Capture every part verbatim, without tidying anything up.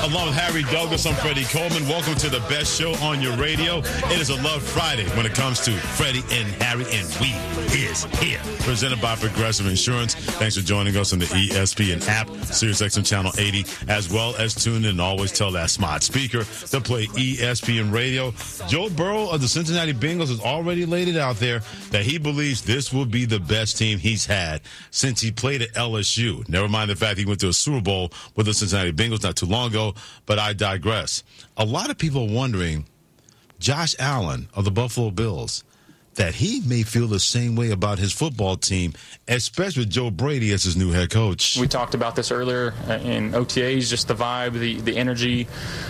along with Harry Douglas. I'm Freddie Coleman. Welcome to the best show on your radio. It is a Love Friday when it comes to Freddie and Harry, and we is here. Presented by Progressive Insurance. Thanks for joining us on the E S P N app, SiriusXM Channel eighty, as well as tune in and always tell that smart speaker to play E S P N Radio. Joe Burrow of the Cincinnati Bengals has already laid it out there that he believes this will be the best team he's had since he played at L S U. Never mind the fact he went to a Super Bowl with the Cincinnati Bengals not too long ago, but I digress. A lot of people are wondering, Josh Allen of the Buffalo Bills, that he may feel the same way about his football team, especially with Joe Brady as his new head coach. We talked about this earlier in O T As, just the vibe, the, the energy.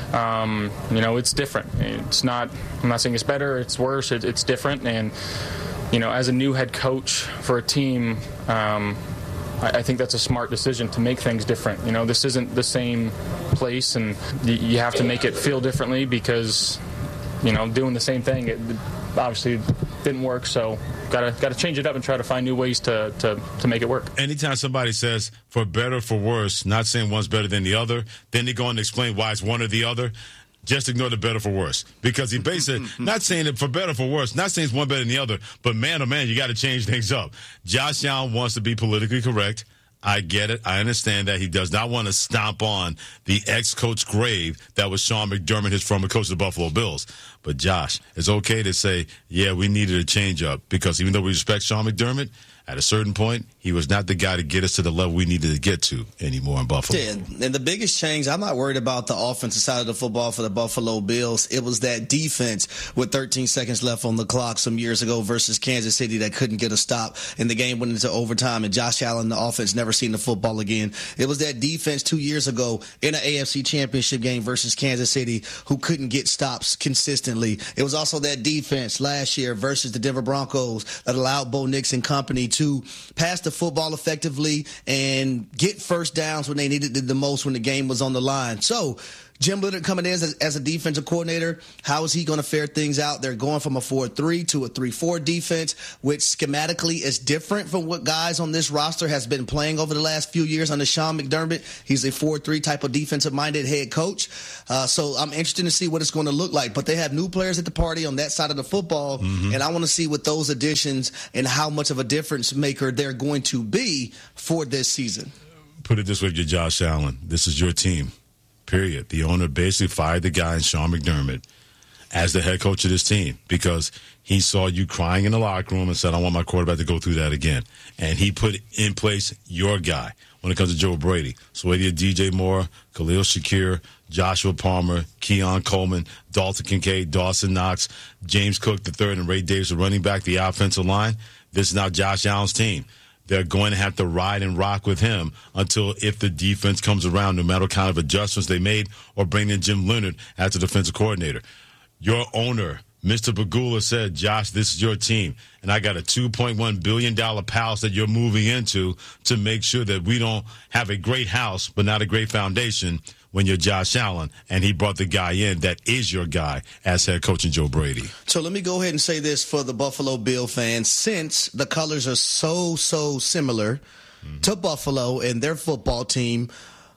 Um, you know, it's different. It's not, I'm not saying it's better, it's worse, it, it's different. And, you know, as a new head coach for a team, um, I, I think that's a smart decision to make things different. You know, this isn't the same place, and you, you have to make it feel differently because, you know, doing the same thing, it obviously didn't work, so gotta gotta change it up and try to find new ways to, to, to make it work. Anytime somebody says for better or for worse, not saying one's better than the other, then they go on to explain why it's one or the other. Just ignore the better for worse, because he basically not saying it for better or for worse, not saying it's one better than the other, but man, oh man, you got to change things up. Josh Allen wants to be politically correct. I get it. I understand that he does not want to stomp on the ex-coach grave that was Sean McDermott, his former coach of the Buffalo Bills. But, Josh, it's okay to say, yeah, we needed a change-up, because even though we respect Sean McDermott, at a certain point, he was not the guy to get us to the level we needed to get to anymore in Buffalo. Yeah, and the biggest change, I'm not worried about the offensive side of the football for the Buffalo Bills. It was that defense with thirteen seconds left on the clock some years ago versus Kansas City that couldn't get a stop, and the game went into overtime, and Josh Allen, the offense, never seen the football again. It was that defense two years ago in an A F C championship game versus Kansas City who couldn't get stops consistently. It was also that defense last year versus the Denver Broncos that allowed Bo Nix and company to pass the football effectively and get first downs when they needed it the most when the game was on the line. So Jim Leonhard coming in as, as a defensive coordinator, how is he going to fare things out? They're going from a four three to a three four defense, which schematically is different from what guys on this roster has been playing over the last few years under Sean McDermott. He's a four three type of defensive-minded head coach. Uh, so I'm interested to see what it's going to look like. But they have new players at the party on that side of the football, mm-hmm. and I want to see what those additions and how much of a difference maker they're going to be for this season. Put it this way, you're Josh Allen. This is your team. Period. The owner basically fired the guy in Sean McDermott as the head coach of this team because he saw you crying in the locker room and said, I want my quarterback to go through that again. And he put in place your guy when it comes to Joe Brady. So whether you're D J Moore, Khalil Shakir, Joshua Palmer, Keon Coleman, Dalton Kincaid, Dawson Knox, James Cook the third, and Ray Davis, the running back, the offensive line, this is now Josh Allen's team. They're going to have to ride and rock with him until if the defense comes around, no matter what kind of adjustments they made, or bring in Jim Leonhard as the defensive coordinator. Your owner, Mister Pegula, said, Josh, this is your team, and I got a two point one billion dollars palace that you're moving into to make sure that we don't have a great house but not a great foundation when you're Josh Allen, and he brought the guy in that is your guy as head coach in Joe Brady. So let me go ahead and say this for the Buffalo Bill fans. Since the colors are so, so similar mm-hmm. to Buffalo and their football team,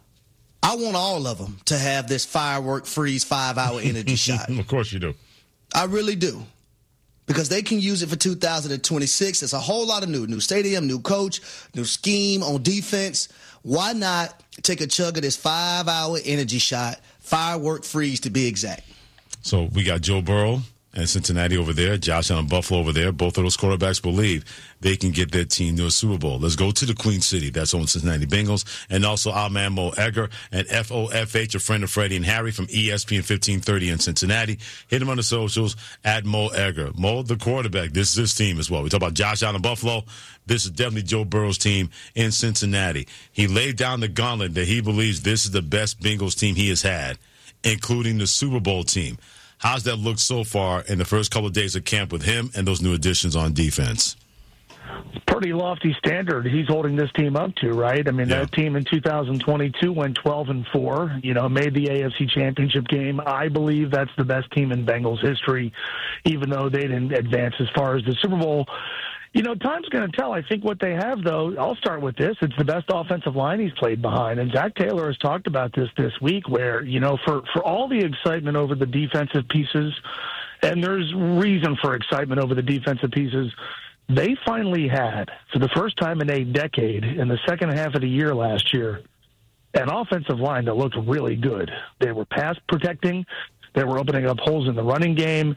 I want all of them to have this firework freeze five-hour energy shot. Of course you do. I really do. Because they can use it for two thousand twenty-six. It's a whole lot of new. New stadium, new coach, new scheme on defense. Why not take a chug of this five-hour energy shot, firework freeze to be exact? So we got Joe Burrow and Cincinnati over there, Josh Allen, Buffalo over there. Both of those quarterbacks believe they can get their team to a Super Bowl. Let's go to the Queen City. That's on Cincinnati Bengals. And also our man Mo Egger and F O F H, a friend of Freddie and Harry from E S P N fifteen thirty in Cincinnati. Hit him on the socials at Mo Egger. Mo, the quarterback. This is his team as well. We talk about Josh Allen, Buffalo. This is definitely Joe Burrow's team in Cincinnati. He laid down the gauntlet that he believes this is the best Bengals team he has had, including the Super Bowl team. How's that looked so far in the first couple of days of camp with him and those new additions on defense? Pretty lofty standard he's holding this team up to, right? I mean, yeah. That team in two thousand twenty-two went twelve and four, you know, made the A F C Championship game. I believe that's the best team in Bengals history, even though they didn't advance as far as the Super Bowl. You know, time's going to tell. I think what they have, though, I'll start with this. It's the best offensive line he's played behind. And Zach Taylor has talked about this this week where, you know, for, for all the excitement over the defensive pieces, and there's reason for excitement over the defensive pieces, they finally had, for the first time in a decade, in the second half of the year last year, an offensive line that looked really good. They were pass protecting. They were opening up holes in the running game.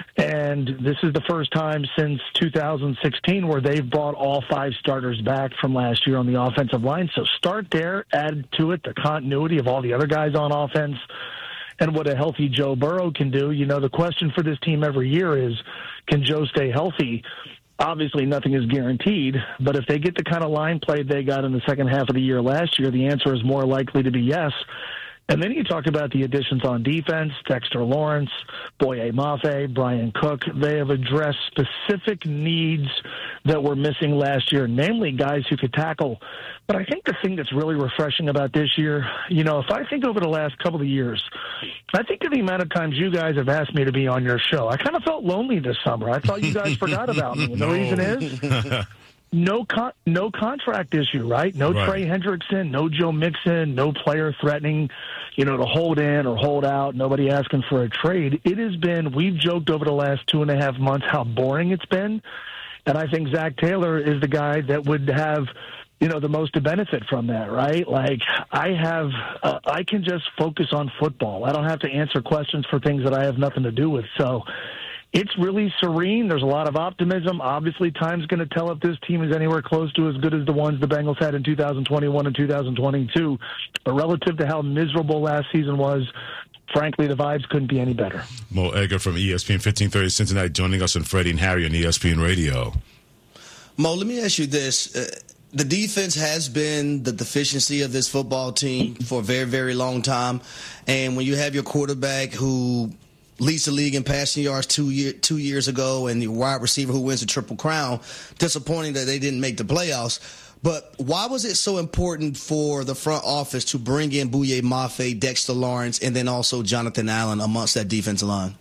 And this is the first time since two thousand sixteen where they've brought all five starters back from last year on the offensive line. So start there, add to it the continuity of all the other guys on offense and what a healthy Joe Burrow can do. You know, the question for this team every year is, can Joe stay healthy? Obviously, nothing is guaranteed, but if they get the kind of line play they got in the second half of the year last year, the answer is more likely to be yes. And then you talk about the additions on defense, Dexter Lawrence, Boye Mafe, Brian Cook. They have addressed specific needs that were missing last year, namely guys who could tackle. But I think the thing that's really refreshing about this year, you know, if I think over the last couple of years, I think of the amount of times you guys have asked me to be on your show. I kind of felt lonely this summer. I thought you guys forgot about me. And no. The reason is... No con- no contract issue, right? No right. Trey Hendrickson, no Joe Mixon, no player threatening, you know, to hold in or hold out, nobody asking for a trade. It has been, we've joked over the last two and a half months how boring it's been, and I think Zach Taylor is the guy that would have, you know, the most to benefit from that, right? Like, I have, uh, I can just focus on football. I don't have to answer questions for things that I have nothing to do with, so... It's really serene. There's a lot of optimism. Obviously, time's going to tell if this team is anywhere close to as good as the ones the Bengals had in two thousand twenty-one and two thousand twenty-two. But relative to how miserable last season was, frankly, the vibes couldn't be any better. Mo Egger from E S P N fifteen thirty Cincinnati joining us on Freddie and Harry on E S P N Radio. Mo, let me ask you this. Uh, the defense has been the deficiency of this football team for a very, very long time. And when you have your quarterback who leads the league in passing yards two year, two years ago, and the wide receiver who wins the Triple Crown. Disappointing that they didn't make the playoffs. But why was it so important for the front office to bring in Boye Mafe, Dexter Lawrence, and then also Jonathan Allen amongst that defensive line?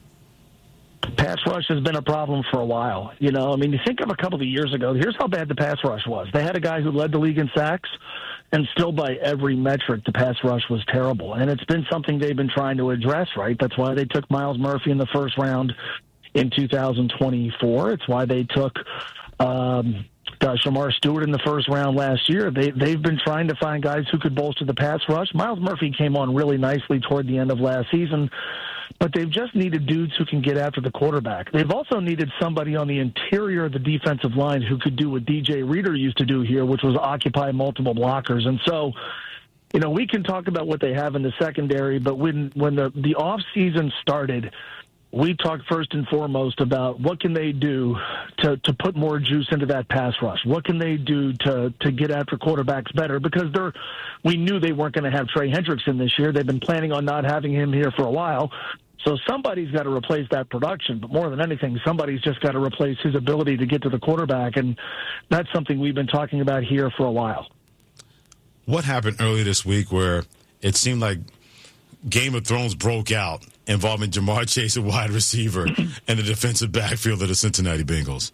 Pass rush has been a problem for a while. You know, I mean, you think of a couple of years ago, here's how bad the pass rush was. They had a guy who led the league in sacks, and still by every metric, the pass rush was terrible. And it's been something they've been trying to address, right? That's why they took Myles Murphy in the first round in two thousand twenty-four. It's why they took um, uh, Shamar Stewart in the first round last year. They, they've been trying to find guys who could bolster the pass rush. Myles Murphy came on really nicely toward the end of last season, but they've just needed dudes who can get after the quarterback. They've also needed somebody on the interior of the defensive line who could do what D J Reader used to do here, which was occupy multiple blockers. And so, you know, we can talk about what they have in the secondary, but when, when the, the offseason started, we talked first and foremost about what can they do to, to put more juice into that pass rush. What can they do to, to get after quarterbacks better? Because they're, we knew they weren't going to have Trey Hendrickson this year. They've been planning on not having him here for a while. So somebody's got to replace that production. But more than anything, somebody's just got to replace his ability to get to the quarterback. And that's something we've been talking about here for a while. What happened earlier this week where it seemed like Game of Thrones broke out involving Jamar Chase, a wide receiver, and the defensive backfield of the Cincinnati Bengals?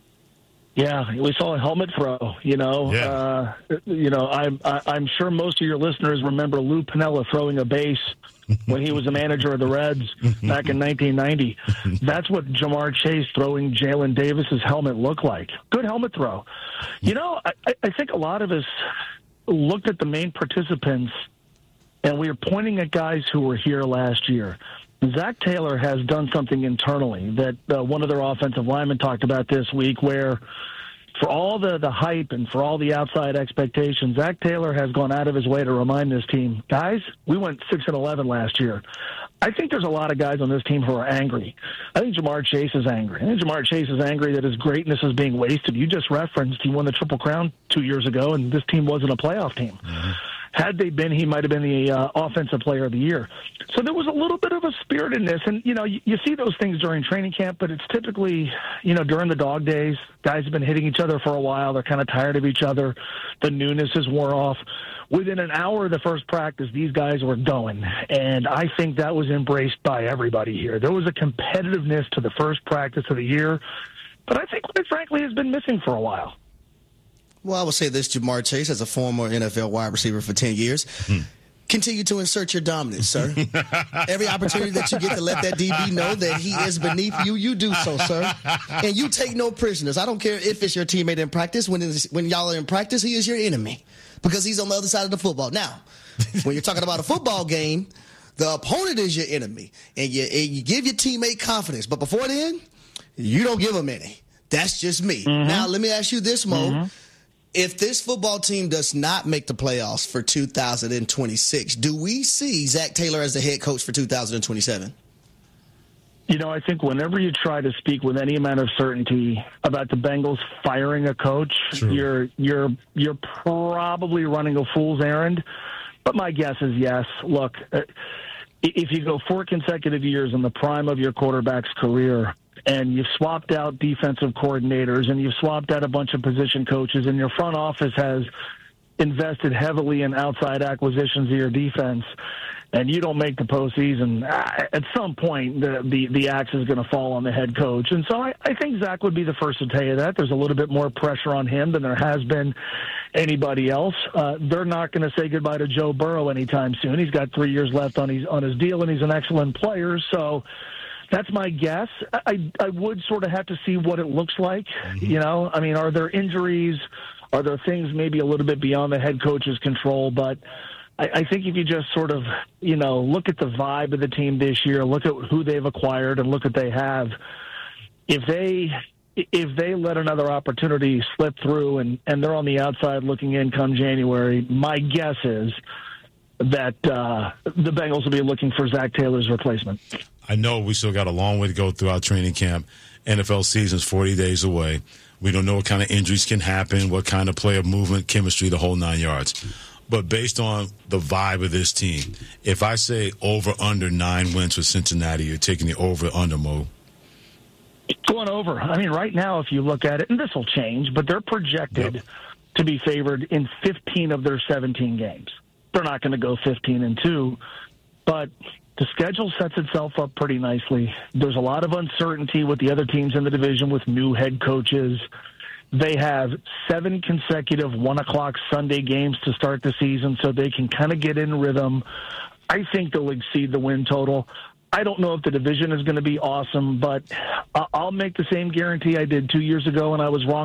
Yeah, we saw a helmet throw. You know, yeah. uh, you know, I'm I'm sure most of your listeners remember Lou Piniella throwing a base when he was the manager of the Reds back in nineteen ninety. That's what Jamar Chase throwing Jalen Davis's helmet looked like. Good helmet throw. You know, I, I think a lot of us looked at the main participants, and we were pointing at guys who were here last year. Zach Taylor has done something internally that uh, one of their offensive linemen talked about this week, where for all the, the hype and for all the outside expectations, Zach Taylor has gone out of his way to remind this team, guys, we went six and eleven last year. I think there's a lot of guys on this team who are angry. I think Jamar Chase is angry. I think Jamar Chase is angry that his greatness is being wasted. You just referenced he won the Triple Crown two years ago, and this team wasn't a playoff team. Mm-hmm. Had they been, he might have been the uh, offensive player of the year. So there was a little bit of a spirit in this. And, you know, you, you see those things during training camp, but it's typically, you know, during the dog days, guys have been hitting each other for a while. They're kind of tired of each other. The newness is wore off. Within an hour of the first practice, these guys were going. And I think that was embraced by everybody here. There was a competitiveness to the first practice of the year but I think quite frankly has been missing for a while. Well, I would say this, Jamar Chase, as a former N F L wide receiver for ten years, hmm. continue to insert your dominance, sir. Every opportunity that you get to let that D B know that he is beneath you, you do so, sir. And you take no prisoners. I don't care if it's your teammate in practice. When, it's, when y'all are in practice, he is your enemy because he's on the other side of the football. Now, when you're talking about a football game, the opponent is your enemy, and you, and you give your teammate confidence. But before then, you don't give them any. That's just me. Mm-hmm. Now, let me ask you this, Mo. Mm-hmm. If this football team does not make the playoffs for two thousand twenty-six, do we see Zach Taylor as the head coach for two thousand twenty-seven? You know, I think whenever you try to speak with any amount of certainty about the Bengals firing a coach, True. you're you're you're probably running a fool's errand. But my guess is yes. Look, if you go four consecutive years in the prime of your quarterback's career, and you've swapped out defensive coordinators, and you've swapped out a bunch of position coaches, and your front office has invested heavily in outside acquisitions of your defense, and you don't make the postseason, at some point the the, the axe is going to fall on the head coach. And so I, I think Zach would be the first to tell you that. There's a little bit more pressure on him than there has been anybody else. Uh, they're not going to say goodbye to Joe Burrow anytime soon. He's got three years left on his, on his deal, and he's an excellent player. So that's my guess. I I would sort of have to see what it looks like. Mm-hmm. You know, I mean, are there injuries? Are there things maybe a little bit beyond the head coach's control? But I, I think if you just sort of, you know, look at the vibe of the team this year, look at who they've acquired, and look what they have. If they if they let another opportunity slip through and, and they're on the outside looking in come January, my guess is that uh, the Bengals will be looking for Zach Taylor's replacement. I know we still got a long way to go through our training camp. N F L season's forty days away. We don't know what kind of injuries can happen, what kind of player movement, chemistry, the whole nine yards. But based on the vibe of this team, if I say over under nine wins for Cincinnati, you're taking the over under, Mo. Going over. I mean, right now, if you look at it, and this will change, but they're projected yep. to be favored in fifteen of their seventeen games. They're not going to go fifteen and two, but the schedule sets itself up pretty nicely. There's a lot of uncertainty with the other teams in the division with new head coaches. They have seven consecutive one o'clock Sunday games to start the season, so they can kind of get in rhythm. I think they'll exceed the win total. I don't know if the division is going to be awesome, but I'll make the same guarantee I did two years ago, and I was wrong